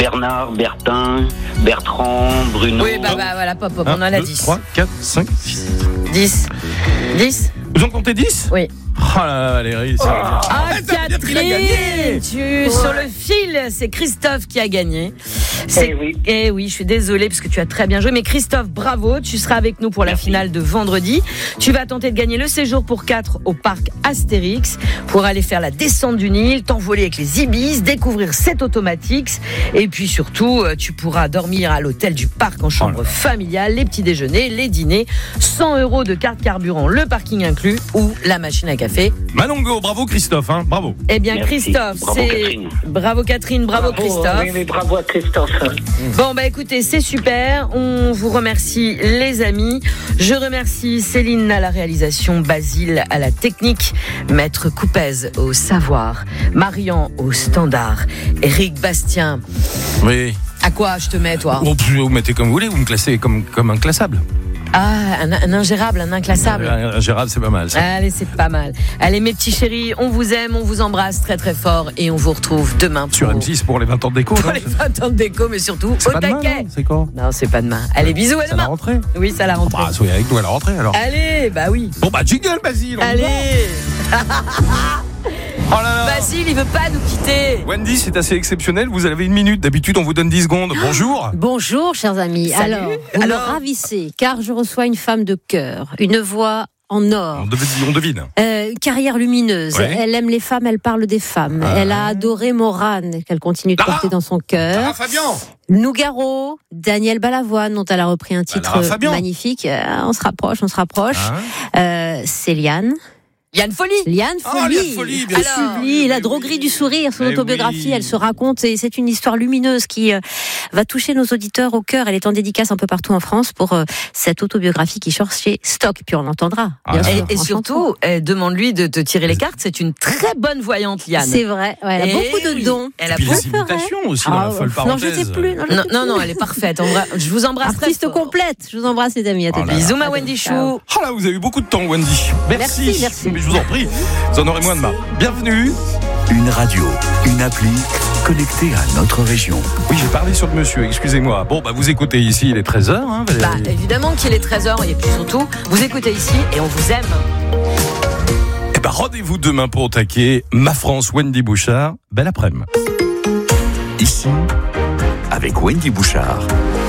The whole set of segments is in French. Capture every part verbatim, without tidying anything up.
Bernard, Bertin, Bertrand, Bruno. Oui, bah, bah voilà, pop, pop, on en a dix. trois, quatre, cinq, six. dix. dix. Vous en comptez dix ? Oui. Oh là là, Valérie, c'est Ah, ah, Catherine, tu sur le fil, c'est Christophe qui a gagné. C'est... Eh oui. Eh oui, je suis désolée parce que tu as très bien joué, mais Christophe, bravo, tu seras avec nous pour la Merci. finale de vendredi. Tu vas tenter de gagner le séjour pour quatre au parc Astérix pour aller faire la descente du Nil, t'envoler avec les Ibis, découvrir sept automatiques et puis surtout, tu pourras dormir à l'hôtel du parc en chambre Oh là là. familiale, les petits déjeuners, les dîners, cent euros de carte carburant, le parking inclus ou la machine à café. Malongo, bravo Christophe, hein, bravo. Eh bien, Merci. Christophe, Bravo, c'est. Catherine. Bravo Catherine, bravo, Christophe. Oui, mais bravo à Christophe. Bon, bah écoutez, c'est super. On vous remercie, les amis. Je remercie Céline à la réalisation, Basile à la technique, Maître Coupez au savoir, Marian au standard, Eric Bastien. Oui. À quoi je te mets, toi ? Vous vous mettez comme vous voulez, vous me classez comme, comme un classable. Ah, un, un ingérable, un inclassable. Euh, Gérald, c'est pas mal ça. Allez, c'est pas mal. Allez, mes petits chéris, on vous aime, on vous embrasse très très fort et on vous retrouve demain pour, Sur M six pour les vingt ans de déco. pour non les vingt ans de déco, mais surtout C'est au pas demain, taquet. non C'est quand ? Non, c'est pas demain. Allez, bisous à C'est à la demain. rentrée. Oui, c'est à la rentrée. Bah, soyez avec nous à la rentrée alors. Allez, bah oui. Bon bah jingle Basile. on y Allez. va. Oh là là. Basile, il veut pas nous quitter. Wendy, c'est assez exceptionnel. Vous avez une minute. D'habitude, on vous donne dix secondes. Bonjour. Bonjour, chers amis. Salut. Alors, vous Alors me ravissez, car je reçois une femme de cœur, une voix en or, On devine. On devine. euh, carrière lumineuse. Ouais. Elle aime les femmes, elle parle des femmes. Ah. Elle a adoré Morane, qu'elle continue de Lara. porter dans son cœur. Ah, Fabien. Nougaro, Daniel Balavoine, dont elle a repris un titre Lara Fabian. magnifique. Euh, on se rapproche, on se rapproche. Ah. Euh, c'est Liane. Yann Folie. Liane Oh, Folie. Liane Folie, bien Elle sûr. publie La Mais droguerie oui. du sourire, son Mais autobiographie. oui. Elle se raconte et c'est une histoire lumineuse qui euh, va toucher nos auditeurs au cœur. Elle est en dédicace un peu partout en France pour euh, cette autobiographie qui sort chez Stock. Puis on l'entendra, bien Ah, sûr. Et, et en surtout, eh, demande-lui de te tirer les cartes. C'est une très bonne voyante, Liane. chanson. C'est vrai, ouais, elle a Eh beaucoup de oui. dons. Elle a Puis beaucoup- les imitations aussi dans Ah, la folle non, parenthèse. je sais plus. Non, je Non, sais non, plus. non, elle est parfaite. On va- Je vous embrasse très Artiste fort. complète. Je vous embrasse, les amis. À tout Oh de là suite. là. Bisous, ma Wendy Ciao. Chou. Oh là, vous avez eu beaucoup de temps, Wendy. Merci. Merci, merci. Mais je vous en prie. Vous en aurez moins demain. Bienvenue. Une radio, une appli connectée à notre région. Oui, j'ai parlé sur le monsieur, excusez-moi. Bon, bah vous écoutez ici, il est treize heures. Hein, Bah, Valérie. évidemment qu'il est treize heures et puis surtout, vous écoutez ici et on vous aime. Eh ben, rendez-vous demain pour attaquer Ma France, Wendy Bouchard. Belle après-midi. Ici, avec Wendy Bouchard.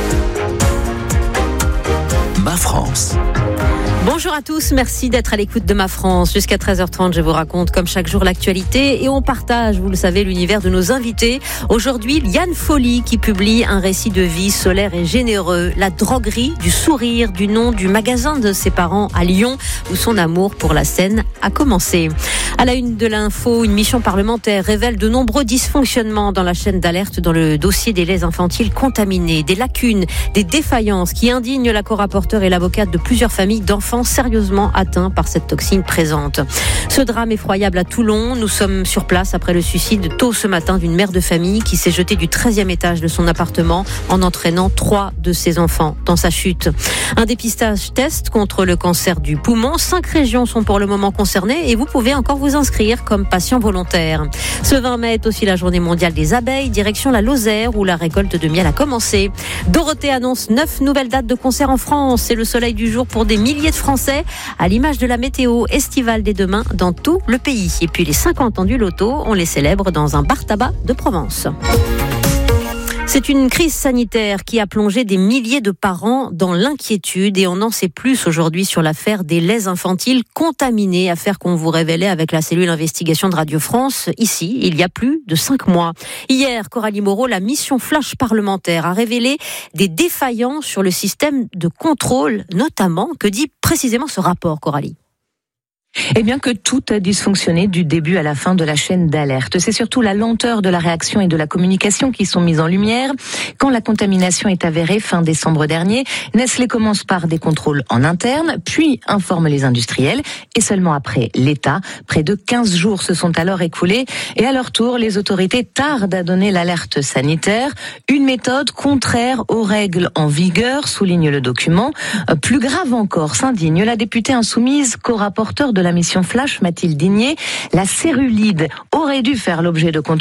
Ma France. Bonjour à tous, merci d'être à l'écoute de Ma France. Jusqu'à treize heures trente, je vous raconte comme chaque jour l'actualité et on partage, vous le savez, l'univers de nos invités. Aujourd'hui, Liane Folie qui publie un récit de vie solaire et généreux. La droguerie du sourire, du nom du magasin de ses parents à Lyon, où son amour pour la scène a commencé. À la une de l'info, une mission parlementaire révèle de nombreux dysfonctionnements dans la chaîne d'alerte dans le dossier des laits infantiles contaminés, des lacunes, des défaillances qui indignent la co-rapporteure et l'avocate de plusieurs familles d'enfants sérieusement atteints par cette toxine présente. Ce drame effroyable à Toulon, nous sommes sur place après le suicide tôt ce matin d'une mère de famille qui s'est jetée du treizième étage de son appartement en entraînant trois de ses enfants dans sa chute. Un dépistage test contre le cancer du poumon. Cinq régions sont pour le moment concernées et vous pouvez encore vous inscrire comme patient volontaire. Ce vingt mai est aussi la journée mondiale des abeilles, direction la Lozère où la récolte de miel a commencé. Dorothée annonce neuf nouvelles dates de concert en France. C'est le soleil du jour pour des milliers de Français, à l'image de la météo estivale dès demain dans tout le pays. Et puis les cinquante ans du loto, on les célèbre dans un bar-tabac de Provence. C'est une crise sanitaire qui a plongé des milliers de parents dans l'inquiétude et on en sait plus aujourd'hui sur l'affaire des laits infantiles contaminés, affaire qu'on vous révélait avec la cellule investigation de Radio France, ici, il y a plus de cinq mois. Hier, Coralie Moreau, la mission flash parlementaire a révélé des défaillances sur le système de contrôle, notamment. Que dit précisément ce rapport, Coralie ? Eh bien que tout a dysfonctionné du début à la fin de la chaîne d'alerte. C'est surtout la lenteur de la réaction et de la communication qui sont mises en lumière. Quand la contamination est avérée fin décembre dernier, Nestlé commence par des contrôles en interne, puis informe les industriels et seulement après l'État. Près de quinze jours se sont alors écoulés et à leur tour, les autorités tardent à donner l'alerte sanitaire. Une méthode contraire aux règles en vigueur, souligne le document. Plus grave encore, s'indigne la députée insoumise, co-rapporteure de la mission Flash, Mathilde Digné. La cérulide aurait dû faire l'objet de contrôles